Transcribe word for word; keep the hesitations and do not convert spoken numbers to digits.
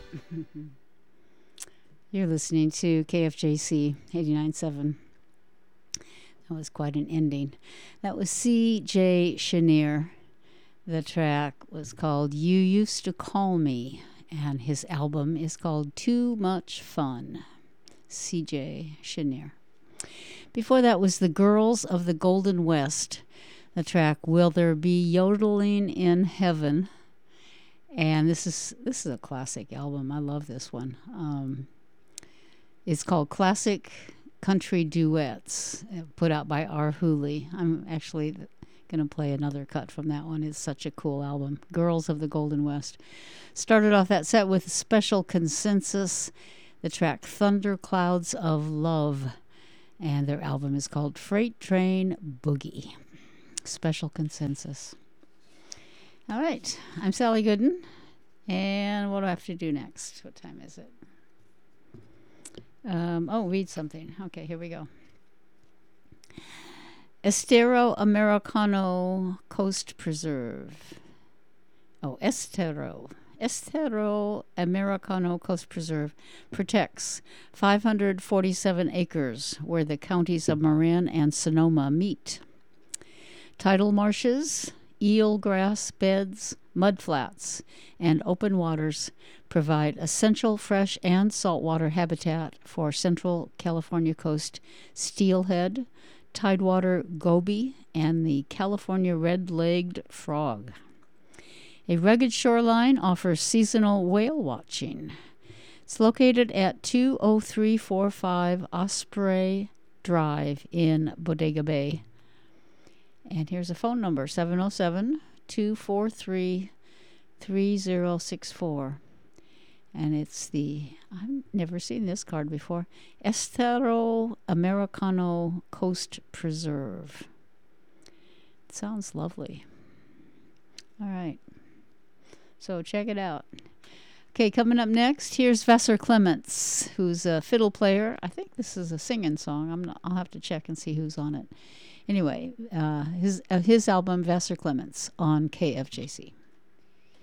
You're listening to K F J C eighty-nine point seven. That was quite an ending. That was C J Chenier. The track was called You Used to Call Me, and his album is called Too Much Fun. C J Chenier. Before that was the Girls of the Golden West. The track Will There Be Yodeling in Heaven? And this is this is a classic album. I love this one. Um, it's called Classic Country Duets, put out by R. Hooley. I'm actually going to play another cut from that one. It's such a cool album. Girls of the Golden West. Started off that set with Special Consensus, the track Thunder Clouds of Love. And their album is called Freight Train Boogie. Special Consensus. All right. I'm Sally Gooden. And what do I have to do next? What time is it? Um, oh, read something. Okay, here we go. Estero Americano Coast Preserve. Oh, Estero. Estero Americano Coast Preserve protects five hundred forty-seven acres where the counties of Marin and Sonoma meet. Tidal marshes, eelgrass beds, mudflats, and open waters provide essential fresh and saltwater habitat for Central California coast steelhead, tidewater goby, and the California red-legged frog. A rugged shoreline offers seasonal whale watching. It's located at two oh three four five Osprey Drive in Bodega Bay. And here's a phone number, seven oh seven, two four three, three oh six four. And it's the, I've never seen this card before, Estero Americano Coast Preserve. It sounds lovely. All right. So check it out. Okay, coming up next, here's Vassar Clements, who's a fiddle player. I think this is a singing song. I'm not, I'll have to check and see who's on it. Anyway, uh, his uh, his album, Vassar Clements, on K F J C.